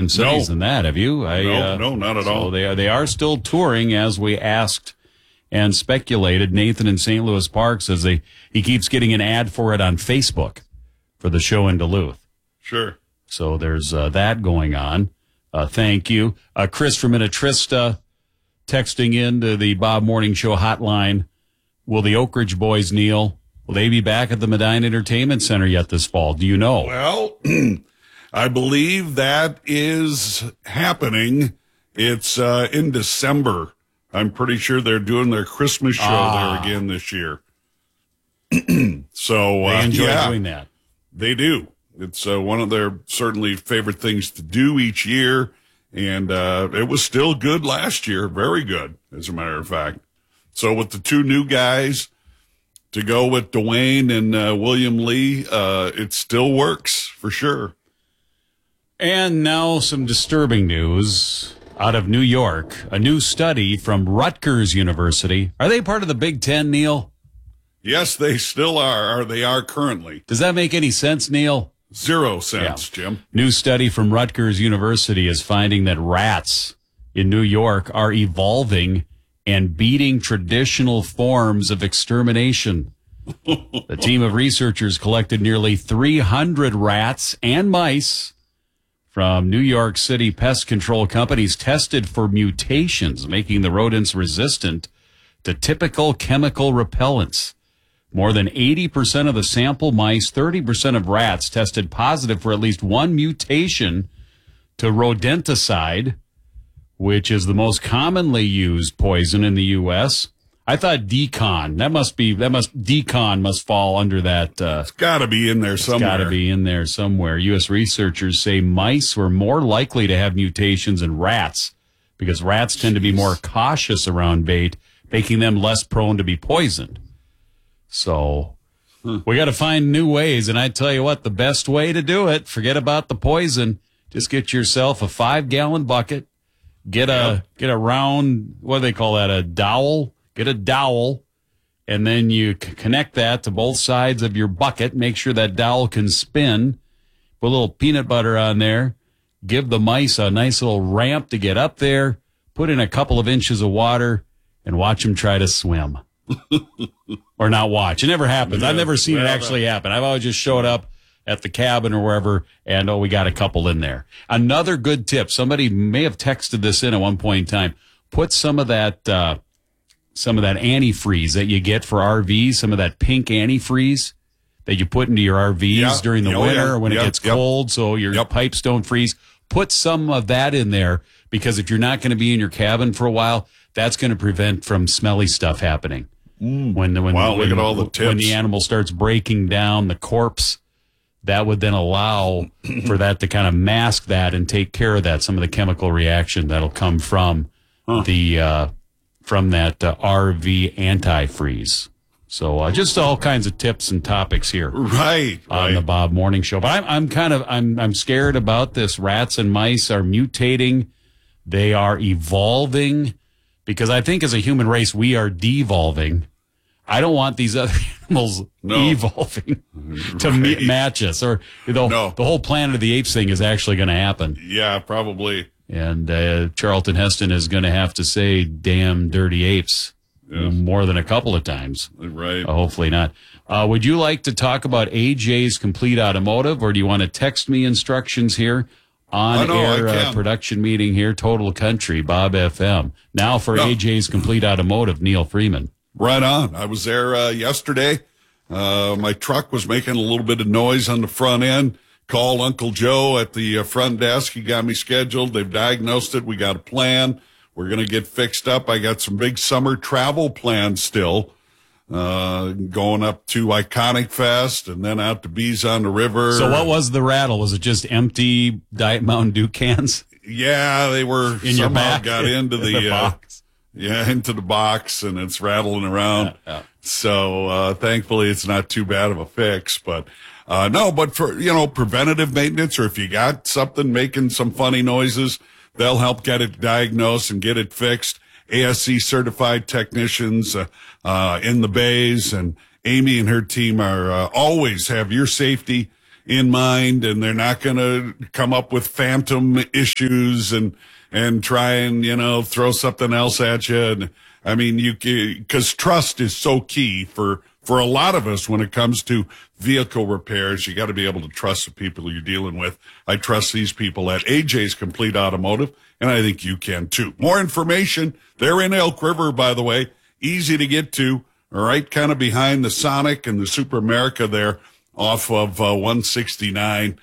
different cities than that, have you? No, not at all. They are still touring, as we asked and speculated. Nathan in St. Louis Park says he keeps getting an ad for it on Facebook for the show in Duluth. Sure. So there's that going on. Thank you. Chris from Minnetrista texting into the Bob Morning Show hotline. Will the Oak Ridge boys, Neil, will they be back at the Medina Entertainment Center yet this fall? Do you know? Well, I believe that is happening. It's in December. I'm pretty sure they're doing their Christmas show there again this year. So they enjoy doing that. They do. It's one of their certainly favorite things to do each year. And it was still good last year. Very good, as a matter of fact. So with the two new guys to go with Dwayne and William Lee, it still works for sure. And now some disturbing news out of New York. A new study from Rutgers University. Are they part of the Big Ten, Neil? Yes, they still are. They are currently. Does that make any sense, Neil? 0 cents, yeah. Jim. New study from Rutgers University is finding that rats in New York are evolving and beating traditional forms of extermination. The team of researchers collected nearly 300 rats and mice from New York City pest control companies, tested for mutations, making the rodents resistant to typical chemical repellents. More than 80% of the sample mice, 30% of rats tested positive for at least one mutation to rodenticide, which is the most commonly used poison in the U.S. I thought decon. Decon must fall under that. It's got to be in there somewhere. It's got to be in there somewhere. U.S. researchers say mice were more likely to have mutations than rats because rats tend to be more cautious around bait, making them less prone to be poisoned. So we got to find new ways. And I tell you what, the best way to do it, forget about the poison. Just get yourself a 5-gallon bucket. Get a round, what do they call that? A dowel. Get a dowel. And then you connect that to both sides of your bucket. Make sure that dowel can spin. Put a little peanut butter on there. Give the mice a nice little ramp to get up there. Put in a couple of inches of water and watch them try to swim. Or not watch. It never happens. I've never seen it actually happen. I've always just showed up at the cabin or wherever, and we got a couple in there. Another good tip. Somebody may have texted this in at one point in time. Put some of that antifreeze that you get for RVs, some of that pink antifreeze that you put into your RVs during the winter when it gets cold, so your pipes don't freeze. Put some of that in there, because if you're not going to be in your cabin for a while, that's going to prevent from smelly stuff happening. Look at all the tips. When the animal starts breaking down the corpse, that would then allow for that to kind of mask that and take care of that, some of the chemical reaction that'll come from that RV antifreeze. So just all kinds of tips and topics here, on the Bob Morning Show. But I'm scared about this. Rats and mice are mutating; they are evolving, because I think as a human race we are devolving. I don't want these other animals evolving to match us, or the whole Planet of the Apes thing is actually going to happen. Yeah, probably. And Charlton Heston is going to have to say "damn dirty apes" more than a couple of times. Right. Hopefully not. Would you like to talk about AJ's Complete Automotive, or do you want to text me instructions here? On-air production meeting here, Total Country, Bob FM. Now for AJ's Complete Automotive, Neil Freeman. Right on. I was there yesterday. My truck was making a little bit of noise on the front end. Called Uncle Joe at the front desk. He got me scheduled. They've diagnosed it. We got a plan. We're going to get fixed up. I got some big summer travel plans still. Going up to Iconic Fest and then out to Bees on the River. So what was the rattle? Was it just empty Diet Mountain Dew cans? Yeah, they were in your back. Got into the box. Yeah, into the box, and it's rattling around. So thankfully it's not too bad of a fix. But but for preventative maintenance, or if you got something making some funny noises, they'll help get it diagnosed and get it fixed. ASC certified technicians in the bays, and Amy and her team are always have your safety in mind, and they're not going to come up with phantom issues and try and, throw something else at you. And I mean, because trust is so key for a lot of us when it comes to vehicle repairs. You got to be able to trust the people you're dealing with. I trust these people at AJ's Complete Automotive, and I think you can too. More information, they're in Elk River, by the way, easy to get to, all right, kind of behind the Sonic and the Super America there off of 169,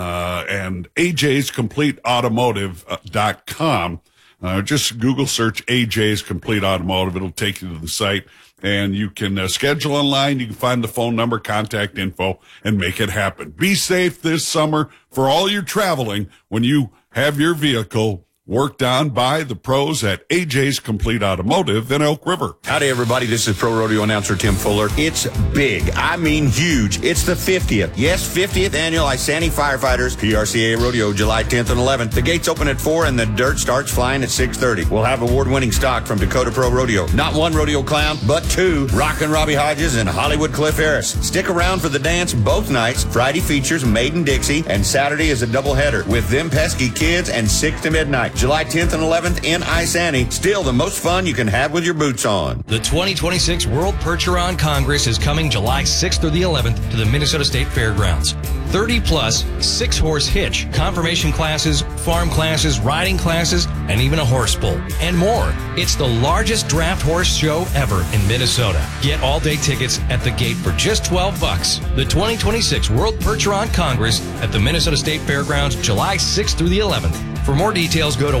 and AJ's Complete Automotive.com. Just Google search AJ's Complete Automotive. It'll take you to the site, and you can schedule online. You can find the phone number, contact info, and make it happen. Be safe this summer for all your traveling when you have your vehicle worked on by the pros at AJ's Complete Automotive in Elk River. Howdy, everybody. This is Pro Rodeo announcer Tim Fuller. It's big. I mean huge. It's the 50th. Yes, 50th Annual Isanti Firefighters PRCA Rodeo, July 10th and 11th. The gates open at 4 and the dirt starts flying at 6:30. We'll have award-winning stock from Dakota Pro Rodeo. Not one rodeo clown, but two. Rockin' Robbie Hodges and Hollywood Cliff Harris. Stick around for the dance both nights. Friday features Maiden Dixie, and Saturday is a doubleheader with Them Pesky Kids and 6 to midnight. July 10th and 11th in Isanti. Still the most fun you can have with your boots on. The 2026 World Percheron Congress is coming July 6th through the 11th to the Minnesota State Fairgrounds. 30-plus 6-horse hitch, confirmation classes, farm classes, riding classes, and even a horse pull, and more. It's the largest draft horse show ever in Minnesota. Get all-day tickets at the gate for just $12. The 2026 World Percheron Congress at the Minnesota State Fairgrounds, July 6th through the 11th. For more details, go to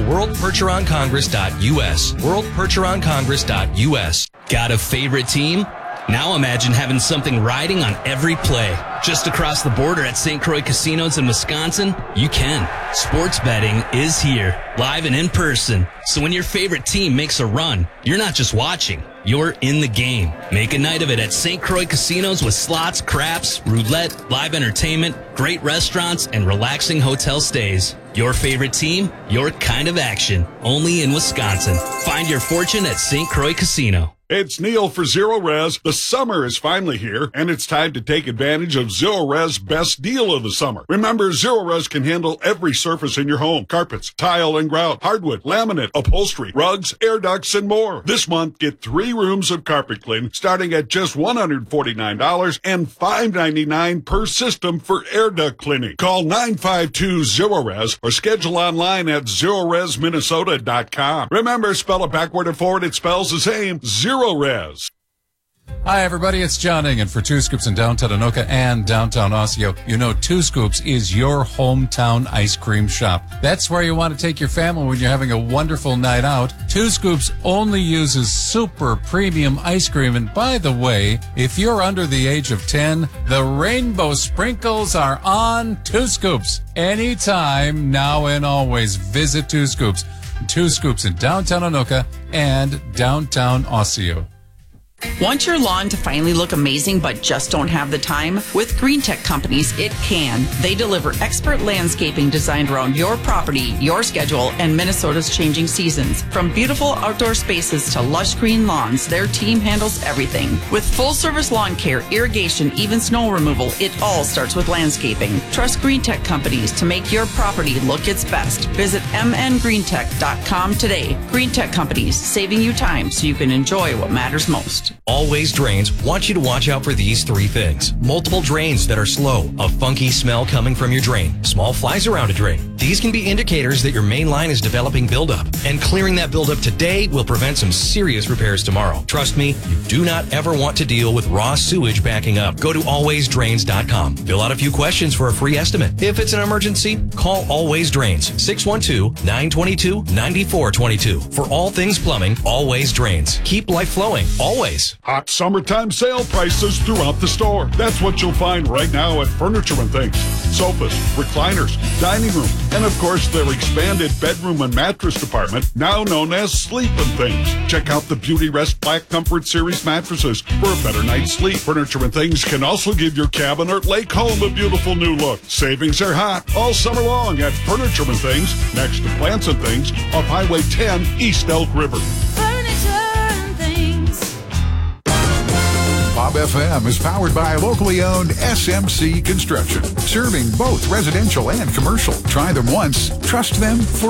worldpercheroncongress.us. worldpercheroncongress.us. Got a favorite team? Now imagine having something riding on every play. Just across the border at St. Croix Casinos in Wisconsin, you can. Sports betting is here, live and in person. So when your favorite team makes a run, you're not just watching, you're in the game. Make a night of it at St. Croix Casinos with slots, craps, roulette, live entertainment, great restaurants, and relaxing hotel stays. Your favorite team, your kind of action. Only in Wisconsin. Find your fortune at St. Croix Casino. It's Neil for Zero Res. The summer is finally here, and it's time to take advantage of Zero Res' best deal of the summer. Remember, Zero Res can handle every surface in your home. Carpets, tile and grout, hardwood, laminate, upholstery, rugs, air ducts, and more. This month, get 3 rooms of carpet cleaning starting at just $149 and $599 per system for air duct cleaning. Call 952-ZERO-RES or schedule online at ZeroResMinnesota.com. Remember, spell it backward and forward, it spells the same, Zero Res. Hi, everybody. It's John Ingen for Two Scoops in downtown Anoka and downtown Osseo. You know, Two Scoops is your hometown ice cream shop. That's where you want to take your family when you're having a wonderful night out. Two Scoops only uses super premium ice cream. And by the way, if you're under the age of 10, the rainbow sprinkles are on Two Scoops. Anytime, now and always, visit Two Scoops. Two Scoops in downtown Anoka and downtown Osseo. Want your lawn to finally look amazing but just don't have the time? With Green Tech Companies, it can. They deliver expert landscaping designed around your property, your schedule, and Minnesota's changing seasons. From beautiful outdoor spaces to lush green lawns, their team handles everything. With full-service lawn care, irrigation, even snow removal, it all starts with landscaping. Trust Green Tech Companies to make your property look its best. Visit mngreentech.com today. Green Tech Companies, saving you time so you can enjoy what matters most. Always Drains wants you to watch out for these 3 things. Multiple drains that are slow, a funky smell coming from your drain, small flies around a drain. These can be indicators that your main line is developing buildup, and clearing that buildup today will prevent some serious repairs tomorrow. Trust me, you do not ever want to deal with raw sewage backing up. Go to alwaysdrains.com. Fill out a few questions for a free estimate. If it's an emergency, call Always Drains, 612-922-9422. For all things plumbing, Always Drains. Keep life flowing, always. Hot summertime sale prices throughout the store. That's what you'll find right now at Furniture and Things. Sofas, recliners, dining room, and of course their expanded bedroom and mattress department, now known as Sleep and Things. Check out the Beauty Rest Black Comfort Series mattresses for a better night's sleep. Furniture and Things can also give your cabin or lake home a beautiful new look. Savings are hot all summer long at Furniture and Things, next to Plants and Things, off Highway 10, East Elk River. Furniture and Things. Bob FM is powered by locally owned SMC Construction, serving both residential and commercial. Try them once, trust them for